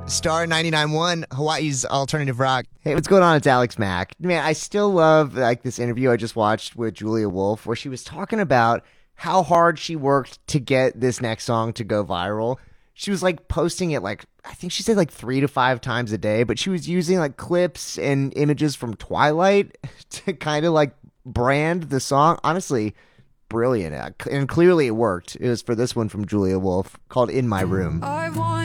Star 99.1, Hawaii's alternative rock. Hey, what's going on? It's Alex Mack. Man, I still love this interview I just watched with Julia Wolf where she was talking about how hard she worked to get this next song to go viral. She was posting it I think she said 3 to 5 times a day, but she was using clips and images from Twilight to kind of brand the song. Honestly, brilliant. And clearly it worked. It was for this one from Julia Wolf called In My Room. I want